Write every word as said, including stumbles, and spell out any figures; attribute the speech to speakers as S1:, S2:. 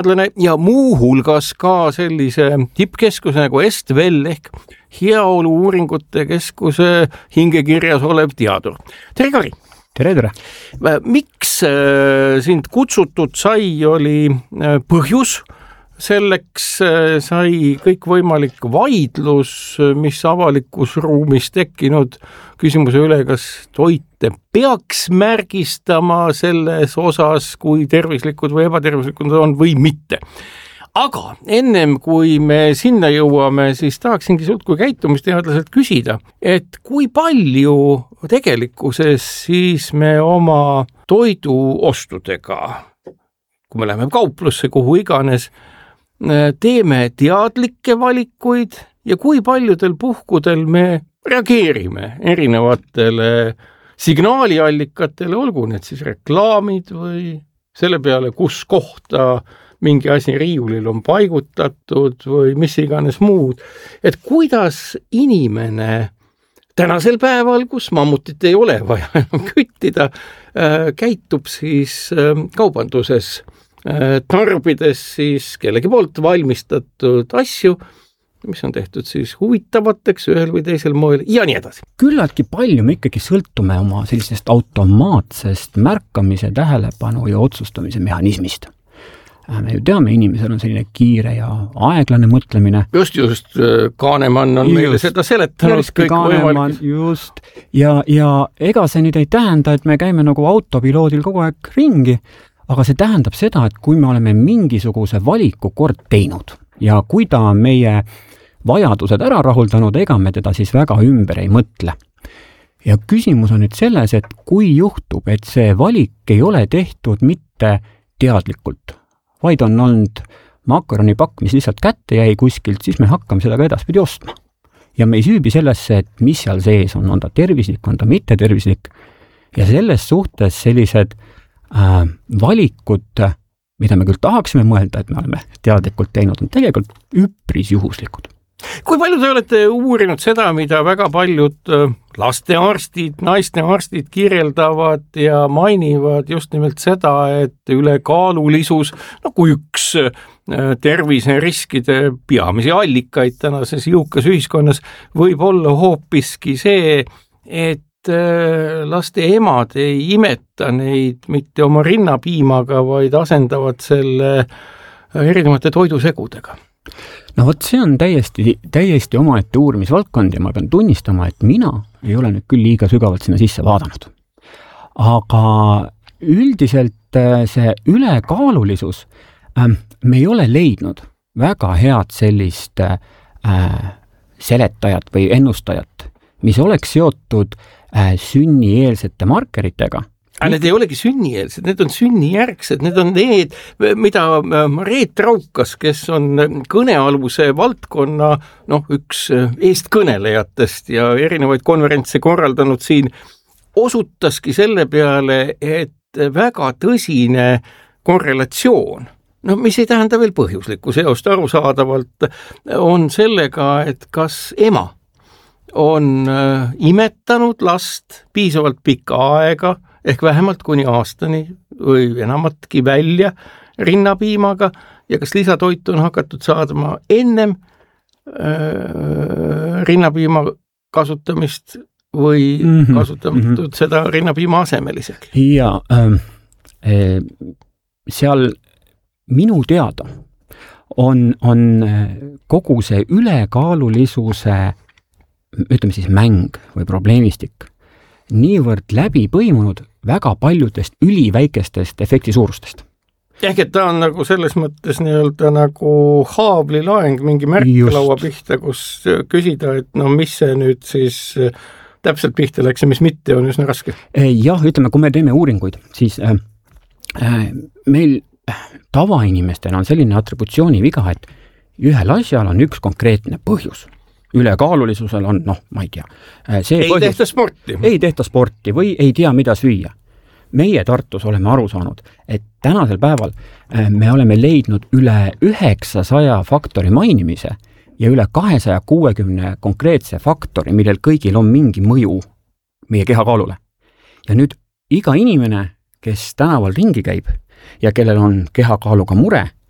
S1: ja muu hulgas ka sellise tippkeskuse nagu Est-Vel ehk heaolu uuringute keskuse hingekirjas olev teadur. Tere, Kari!
S2: Tere, tere!
S1: Miks sind kutsutud sai, oli põhjus? Selleks sai kõik võimalik vaidlus, mis avalikus ruumis tekkinud küsimuse üle, kas toite peaks märgistama selles osas, kui tervislikud või ebatervislikud on või mitte. Aga ennem kui me sinna jõuame, siis tahaksingi sult kui käitumisteadlaselt küsida, et kui palju tegelikkuses siis me oma toiduostudega, kui me läheme kauplusse, kuhu iganes, teeme teadlikke valikuid ja kui paljudel puhkudel me reageerime erinevatele signaaliallikatele, olgu need siis reklaamid või selle peale, kus kohta mingi asi riiulil on paigutatud või mis iganes muud. Et kuidas inimene tänasel päeval, kus mammutit ei ole vaja enam küttida, käitub siis kaubanduses, tarbides siis kellegi poolt valmistatud asju, mis on tehtud siis huvitavateks ühel või teisel moel ja nii edasi.
S2: Küllaltki palju me ikkagi sõltume oma sellisest automaatsest märkamise, tähelepanu ja otsustamise mehhanismist. Me ju teame, inimesel on selline kiire ja aeglane mõtlemine.
S1: Just, just, Kaanemann on just, meile seda seletanud. Kõik
S2: Kaanemann, just. Ja, ja ega see nüüd ei tähenda, et me käime nagu autopiloodil kogu aeg ringi, aga see tähendab seda, et kui me oleme mingisuguse valiku kord teinud ja kui ta on meie vajadused ära rahuldanud, ega me teda siis väga ümber ei mõtle. Ja küsimus on nüüd selles, et kui juhtub, et see valik ei ole tehtud mitte teadlikult, vaid on olnud makaronipakk, mis lihtsalt kätte jäi kuskilt, siis me hakkame seda ka edaspidi ostma. Ja me ei süübi sellesse, et mis seal sees on, on ta tervislik, on ta mitte tervislik. Ja selles suhtes sellised äh, valikud, mida me küll tahaksime mõelda, et me oleme teadlikult teinud, on tegelikult üpris juhuslikud.
S1: Kui palju te olete uurinud seda, mida väga paljud lastearstid, naistearstid kirjeldavad ja mainivad just nimelt seda, et ülekaalulisus, no kui üks terviseriskide peamisi allikaid tänases jõukas ühiskonnas võib olla hoopiski see, et laste emad ei imeta neid mitte oma rinnapiimaga, vaid asendavad selle erinevate toidusegudega.
S2: No vot, see on täiesti, täiesti omaette uurimisvaldkond ja ma pean tunnistama, et mina ei ole nüüd küll liiga sügavalt sinna sisse vaadanud. Aga üldiselt see ülekaalulisus, me ei ole leidnud väga head sellist äh, seletajat või ennustajat, mis oleks seotud äh, sünnieelsete markeritega.
S1: Need ei olegi sünnieelsed, need on sünnijärgsed, need on need, mida Reet Raukas, kes on kõnealuse valdkonna noh, üks eestkõnelejatest ja erinevaid konverentse korraldanud siin, osutaski selle peale, et väga tõsine korrelatsioon, no mis ei tähenda veel põhjuslikku seost arusaadavalt, on sellega, et kas ema on imetanud last piisavalt pikka aega, ehk vähemalt kuni aastani või enamatki välja rinnapiimaga ja kas lisatoitu on hakatud saadama ennem äh, rinnapiima kasutamist või mm-hmm. kasutatud mm-hmm. seda rinnapiima asemelisega.
S2: Ja äh, seal minu teada on, on kogu see ülekaalulisuse, ütleme siis mäng või probleemistik niivõrd läbi põimunud väga paljudest üliväikestest efekti suurustest.
S1: Ehk et ta on nagu selles mõttes nii-öelda nagu haavlilaeng mingi märklaua pihta, kus küsida, et no mis see nüüd siis täpselt pihta läks ja mis mitte on üsna raske.
S2: Jah, ütleme, kui me teeme uuringuid, siis äh, meil tavainimestel on selline atributsiooni viga, et ühel asjal on üks konkreetne põhjus. Ülekaalulisusel on, noh, ma ei tea. See
S1: ei
S2: põhjus,
S1: tehta sporti.
S2: Ei tehta sporti või ei tea, mida süüa. Meie Tartus oleme aru saanud, et tänasel päeval me oleme leidnud üle üheksasaja faktori mainimise ja üle kahesaja kuuekümne konkreetse faktori, millel kõigil on mingi mõju meie kehakaalule. Ja nüüd iga inimene, kes tänaval ringi käib ja kellel on kehakaaluga mure,